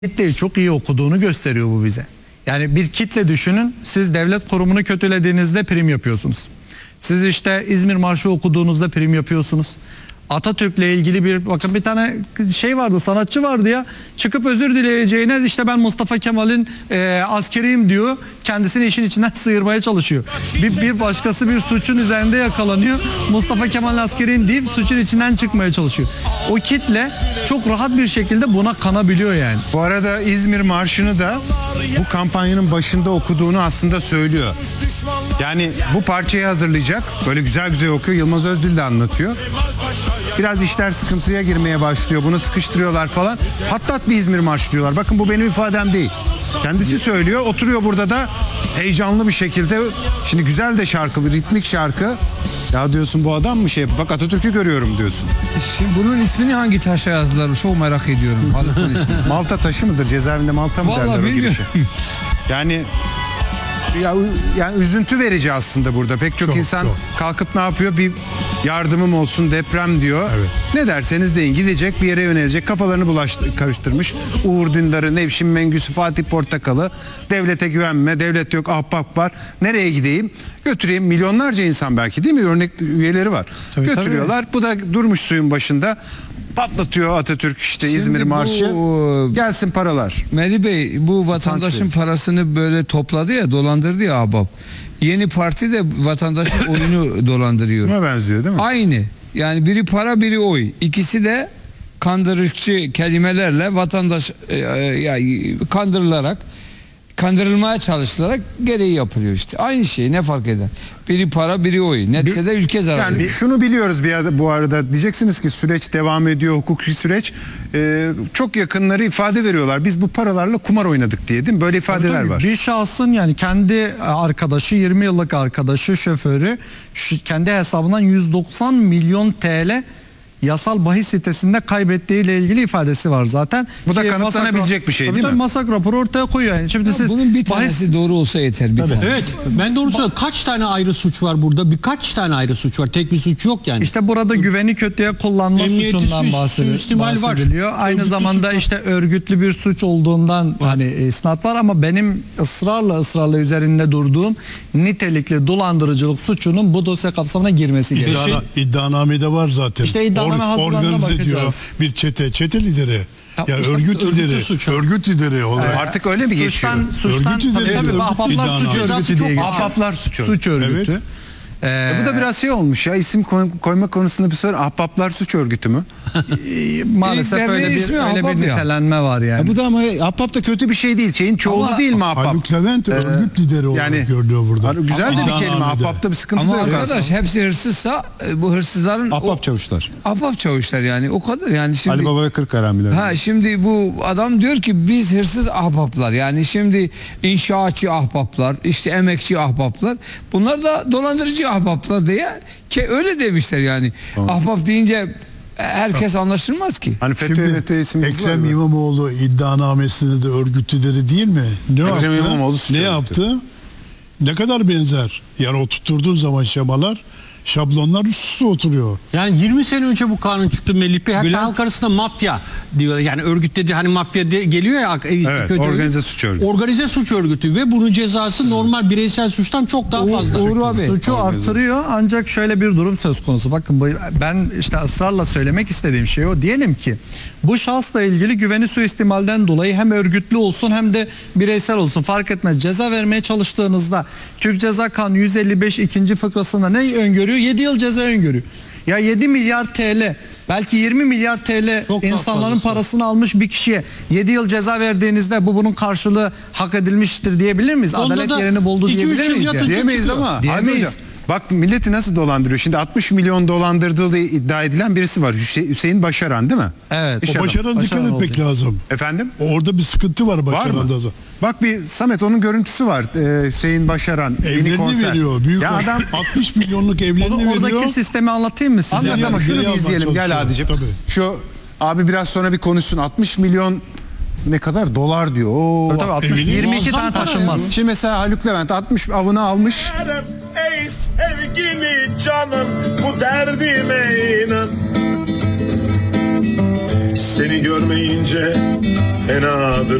Kitleyi çok iyi okuduğunu gösteriyor bu bize. Yani bir kitle düşünün, siz devlet kurumunu kötülediğinizde prim yapıyorsunuz. Siz işte İzmir Marşı okuduğunuzda prim yapıyorsunuz. Atatürk'le ilgili bakın bir tane şey vardı, sanatçı vardı ya, çıkıp özür dileyeceğine işte ben Mustafa Kemal'in askeriyim diyor, kendisini işin içinden sıyırmaya çalışıyor. Bir başkası bir suçun üzerinde yakalanıyor, Mustafa Kemal askeriyim deyip suçun içinden çıkmaya çalışıyor. O kitle çok rahat bir şekilde buna kanabiliyor yani. Bu arada İzmir Marşı'nı da bu kampanyanın başında okuduğunu aslında söylüyor. Yani bu parçayı hazırlayacak, böyle güzel güzel okuyor, Yılmaz Özdil de anlatıyor. Biraz işler sıkıntıya girmeye başlıyor. Bunu sıkıştırıyorlar falan. Patlat bir İzmir Marşı diyorlar. Bakın bu benim ifadem değil. Kendisi söylüyor. Oturuyor burada da heyecanlı bir şekilde. Şimdi güzel de şarkı, bir ritmik şarkı. Ya diyorsun bu adam mı şey? Bak Atatürk'ü görüyorum diyorsun. Şimdi bunun ismini hangi taşa yazdılar? Çok merak ediyorum. Halkın ismi. Malta taşı mıdır? Cezaevinde Malta mı derler? Vallahi o bilmiyorum. girişe? Yani üzüntü verici aslında burada. Pek çok insan kalkıp ne yapıyor? Bir yardımım olsun, deprem diyor. Evet. Ne derseniz deyin, gidecek bir yere yönelecek. Kafalarını karıştırmış. Uğur Dündar'ı, Nevşin Mengüs'ü, Fatih Portakal'ı. Devlete güvenme, devlet yok, ahbap var. Nereye gideyim? Götüreyim. Milyonlarca insan belki, değil mi? Örnek üyeleri var. Tabii, götürüyorlar. Bu da durmuş suyun başında. Patlatıyor Atatürk işte Şimdi İzmir Marşı. Gelsin paralar. Melih Bey, bu vatandaşın verici. parasını böyle topladı ya, dolandırdı ya ahbap. Yeni parti de vatandaşın oyunu dolandırıyor. Buna benziyor değil mi? Aynı. Yani biri para, biri oy. İkisi de kandırıcı kelimelerle vatandaş kandırılarak, kandırılmaya çalışılarak gereği yapılıyor işte. Aynı şey, ne fark eder? Biri para, biri oy. Netse de ülke zararı. Yani şunu biliyoruz bu arada, diyeceksiniz ki süreç devam ediyor, hukuki süreç. Çok yakınları ifade veriyorlar. Biz bu paralarla kumar oynadık diye, değil mi? Böyle ifadeler var. Bir şahsın, yani kendi arkadaşı, 20 yıllık arkadaşı, şoförü kendi hesabından 190 milyon TL yasal bahis sitesinde kaybettiği ile ilgili ifadesi var zaten. Bu da Ki kanıtlanabilecek bir şey değil mi? Masak raporu ortaya koyuyor. Yani şimdi siz Bunun bir tanesi doğru olsa yeter. Bir tanesi. Evet, ben doğru söylüyorum. Kaç tane ayrı suç var burada? Birkaç tane ayrı suç var. Tek bir suç yok yani. İşte burada güveni kötüye kullanma Emniyeti suçundan suistimal var. bahsediliyor. Aynı Örgütlü zamanda suç var. işte örgütlü bir suç olduğundan hani isnat var, ama benim ısrarla üzerinde durduğum nitelikli dolandırıcılık suçunun bu dosya kapsamına girmesi gerekiyor. İddianamede var zaten. İşte iddianame hazırlandığına Organize ediyor bakacağız. bir çete lideri. Ya işte örgüt lideri. suç. Örgüt lideri olarak. Artık öyle mi geçiyor? Suçtan Örgüt lideri tabii, diyor. ahbaplar İddianame. suç örgütü diye geçiyor. Ahbaplar Suç örgütü. Evet. Bu da biraz şey olmuş ya, isim koyma konusunda bir soru. Ahbaplar suç örgütü mü? Maalesef İlk öyle ismi bir ahbap ya. nitelenme var yani. Bu da ama ahbap da kötü bir şey değil. Şeyin çoğulu Ama değil mi ahbap? Haluk Levent örgüt lideri olarak yani görülüyor burada. Güzel de bir kelime. İddianamede. Ahbapta bir sıkıntı Ama da yok arkadaş aslında. hepsi hırsızsa bu hırsızların Ahbap çavuşlar. ahbap çavuşlar yani, o kadar yani. Şimdi Ali Baba ve Kırklareli'ler. Ha, şimdi bu adam diyor ki biz hırsız ahbaplar, yani şimdi inşaatçı ahbaplar, işte emekçi ahbaplar, bunlar da dolandırıcı ahbaplar diye ki öyle demişler yani. Ahbap deyince herkes anlaşılmaz ki. Hani FETÖ isim Ekrem İmamoğlu iddianamesinde de örgüt lideri değil mi? Ne Ekrem yaptı? İmamoğlu suç Ne örgütü. yaptı? Ne kadar benzer. Yani oturtturduğun zaman şablonlar üst üste oturuyor. Yani 20 sene önce bu kanun çıktı Melih Bey. Hatta halk arasında mafya diyor. Yani örgüt dedi, hani mafya geliyor ya. Evet, kötü organize örgüt. suç örgütü. Organize suç örgütü ve bunun cezası normal bireysel suçtan çok daha fazla. Suçu artırıyor, ancak şöyle bir durum söz konusu. Bakın ben işte ısrarla söylemek istediğim şey o. Diyelim ki bu şahısla ilgili güveni suistimalden dolayı hem örgütlü olsun hem de bireysel olsun fark etmez, ceza vermeye çalıştığınızda Türk Ceza Kanunu 155 2. fıkrasında ne öngörüyor? 7 yıl ceza öngörüyor. Ya 7 milyar TL, belki 20 milyar TL Çok daha insanların fazlası. parasını almış bir kişiye 7 yıl ceza verdiğinizde bunun karşılığı hak edilmiştir diyebilir miyiz? Onda Adalet da yerini buldu 2-3 diyebilir yıl miyiz? yatınca Diyemeyiz çıkıyor. ama. Diyemeyiz. Hadi hocam, bak milleti nasıl dolandırıyor. Şimdi 60 milyon dolandırdığı iddia edilen birisi var. Hüseyin Başaran değil mi? Evet. İş O adamı. Başaran'a dikkat Başaran etmek oldu. lazım. Efendim? Orada bir sıkıntı var Var mı? Başaran'da. Bak bir Samet, onun görüntüsü var. Hüseyin Başaran. mini Evlerini konser. veriyor. Büyük Ya adam 60 milyonluk evlerini veriyor. Oradaki sistemi anlatayım mı size? anlat ama geri şunu bir almaya izleyelim. Gel çalışıyor. Adicim. Tabii. Şu abi biraz sonra bir konuşsun. 60 milyon ne kadar dolar diyor. Oo. Tabii 60, Eminim. 22 tane Muazzam para taşınmaz. Şimdi mesela Haluk Levent 60 avını almış. Ey sevgili canım, bu derdime inan. Seni görmeyince fenadır